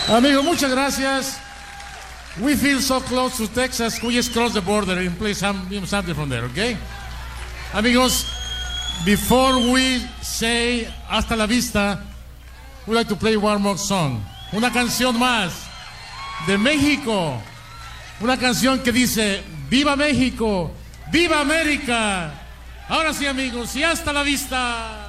Amigo, muchas gracias. We feel so close to Texas. We just cross the border and play something from there, okay? Amigos, before we say hasta la vista, we'd like to play one more song. Una canción más de México. Una canción que dice, ¡Viva México! ¡Viva América! Ahora sí, amigos, y hasta la vista.